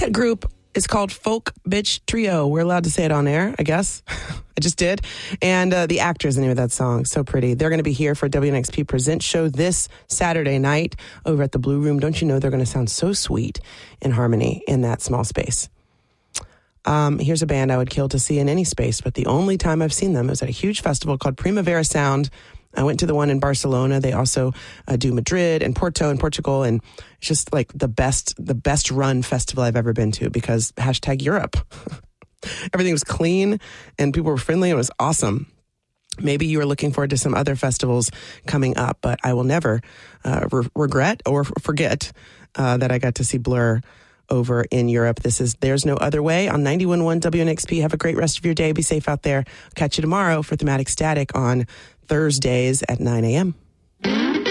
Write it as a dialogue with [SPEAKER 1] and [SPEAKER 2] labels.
[SPEAKER 1] That group is called Folk Bitch Trio. We're allowed to say it on air, I guess. I just did. And The Actor is the name of that song. So pretty. They're going to be here for WNXP Presents show this Saturday night over at the Blue Room. Don't you know they're going to sound so sweet in harmony in that small space? Here's a band I would kill to see in any space, but the only time I've seen them was at a huge festival called Primavera Sound. I went to the one in Barcelona. They also do Madrid and Porto in Portugal, and it's just like the best run festival I've ever been to because #Europe. Everything was clean and people were friendly. It was awesome. Maybe you are looking forward to some other festivals coming up, but I will never regret or forget that I got to see Blur over in Europe. This is There's No Other Way on 91.1 WNXP. Have a great rest of your day. Be safe out there. Catch you tomorrow for Thematic Static on Thursdays at 9 a.m.